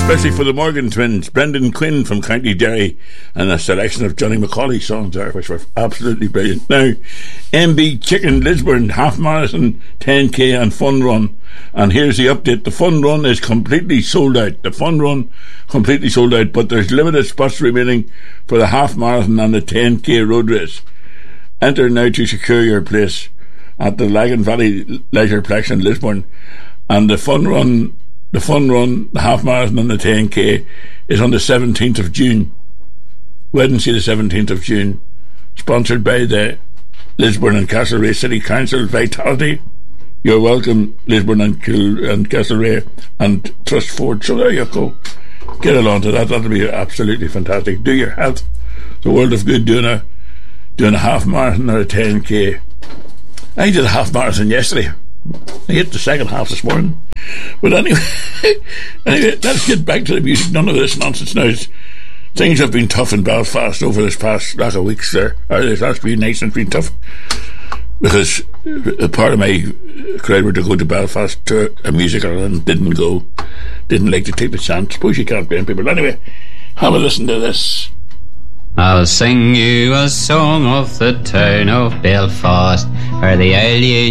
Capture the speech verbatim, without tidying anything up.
especially for the Morgan twins, Brendan Quinn from County Derry, and a selection of Johnny Macaulay songs there, which were absolutely brilliant. Now, M B Chicken Lisburn, half marathon, ten K and fun run. And here's the update. The fun run is completely sold out. The fun run completely sold out, but there's limited spots remaining for the half marathon and the ten K road race. Enter now to secure your place at the Lagan Valley Leisureplex in Lisburn. And the fun run, the fun run, the half marathon and the ten K is on the seventeenth of June. Wednesday the seventeenth of June. Sponsored by the Lisburn and Castlereagh City Council, Vitality, You're Welcome, Lisburn and, Kil- and Castlereagh, and Trust Ford. So there you go. Get along to that. That'll be absolutely fantastic. Do your health the world of good doing a doing a half marathon or a ten K. I did a half marathon yesterday. I hit the second half this morning. But anyway, anyway, let's get back to the music. None of this nonsense now. It's, things have been tough in Belfast over this past lot of weeks there. Or this last few nights it's been tough. Because a part of my crowd were to go to Belfast to a musical and didn't go. Didn't like to take the chance. Suppose you can't blame people. Anyway, have a listen to this. I'll sing you a song of the town of Belfast, where the alien